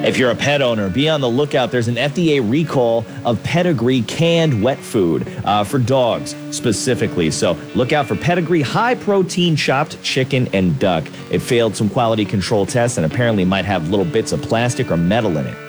If you're a pet owner, be on the lookout. There's an FDA recall of Pedigree canned wet food for dogs specifically. So look out for Pedigree high-protein chopped chicken and duck. It failed some quality control tests and apparently might have little bits of plastic or metal in it.